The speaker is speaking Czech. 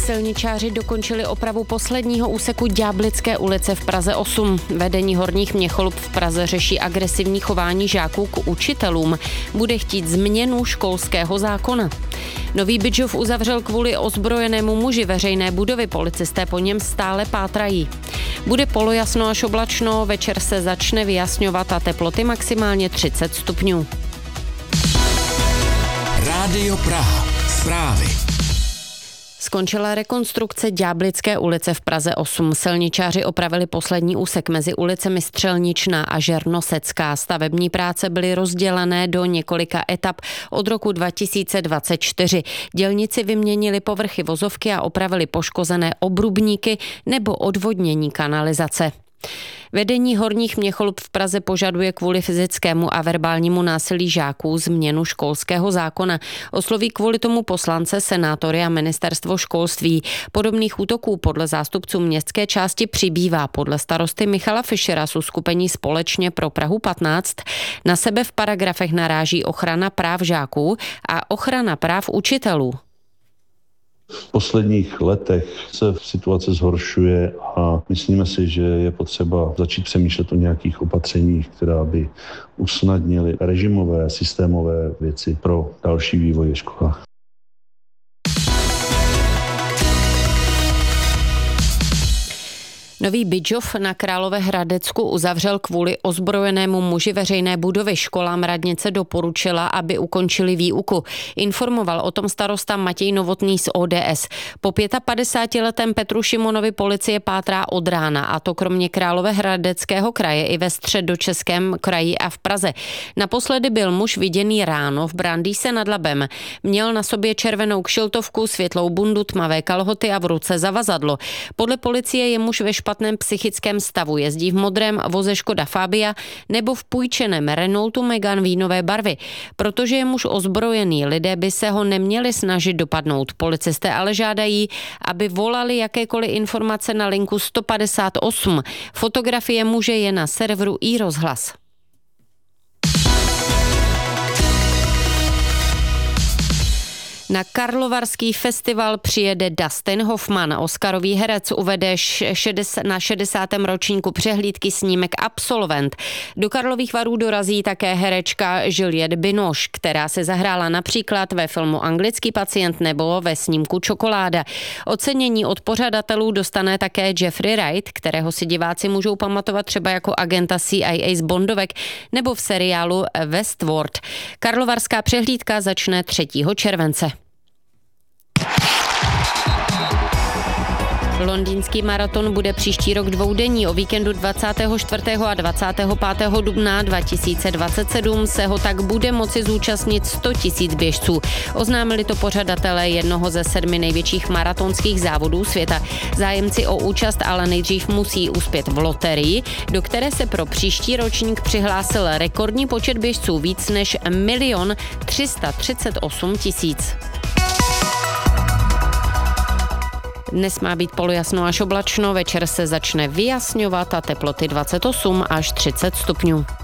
Silničáři dokončili opravu posledního úseku Ďáblické ulice v Praze 8. Vedení Horních Měcholup v Praze řeší agresivní chování žáků k učitelům. Bude chtít změnu školského zákona. Nový Bydžov uzavřel kvůli ozbrojenému muži veřejné budovy. Policisté po něm stále pátrají. Bude polojasno až oblačno, večer se začne vyjasňovat a teploty maximálně 30 stupňů. Rádio Praha. Zprávy. Skončila rekonstrukce Ďáblické ulice v Praze 8. Silničáři opravili poslední úsek mezi ulicemi Střelničná a Žernosecká. Stavební práce byly rozdělené do několika etap od roku 2024. Dělníci vyměnili povrchy vozovky a opravili poškozené obrubníky nebo odvodnění kanalizace. Vedení Horních Měcholup v Praze požaduje kvůli fyzickému a verbálnímu násilí žáků změnu školského zákona. Osloví kvůli tomu poslance, senátory a ministerstvo školství. Podobných útoků podle zástupců městské části přibývá. Podle starosty Michala Fischera z uskupení Společně pro Prahu 15 na sebe v paragrafech naráží ochrana práv žáků a ochrana práv učitelů. V posledních letech se situace zhoršuje a myslíme si, že je potřeba začít přemýšlet o nějakých opatřeních, která by usnadnily režimové, systémové věci pro další vývoj ve školách. Nový Bydžov na Královéhradecku uzavřel kvůli ozbrojenému muži veřejné budovy. Školám radnice doporučila, aby ukončili výuku. Informoval o tom starosta Matěj Novotný z ODS. Po 55letém Petru Šimonovi policie pátrá od rána, a to kromě Královéhradeckého kraje i ve Středočeském kraji a v Praze. Naposledy byl muž viděný ráno v Brandýse nad Labem. Měl na sobě červenou kšiltovku, světlou bundu, tmavé kalhoty a v ruce zavazadlo. Podle policie je muž ve špatném psychickém stavu, jezdí v modrém voze Škoda Fabia nebo v půjčeném Renaultu Megane vínové barvy. Protože je muž ozbrojený, lidé by se ho neměli snažit dopadnout. Policisté ale žádají, aby volali jakékoliv informace na linku 158. Fotografie muže je na serveru iRozhlas. Na Karlovarský festival přijede Dustin Hoffman. Oscarový herec uvede na 60. ročníku přehlídky snímek Absolvent. Do Karlových Varů dorazí také herečka Juliette Binoche, která se zahrála například ve filmu Anglický pacient nebo ve snímku Čokoláda. Ocenění od pořadatelů dostane také Jeffrey Wright, kterého si diváci můžou pamatovat třeba jako agenta CIA z Bondovek nebo v seriálu Westworld. Karlovarská přehlídka začne 3. července. Londýnský maraton bude příští rok dvoudenní. O víkendu 24. a 25. dubna 2027 se ho tak bude moci zúčastnit 100 000 běžců. Oznámili to pořadatelé jednoho ze 7 největších maratonských závodů světa. Zájemci o účast ale nejdřív musí uspět v loterii, do které se pro příští ročník přihlásil rekordní počet běžců, víc než 1 338 000. Dnes má být polojasno až oblačno, večer se začne vyjasňovat a teploty 28 až 30 stupňů.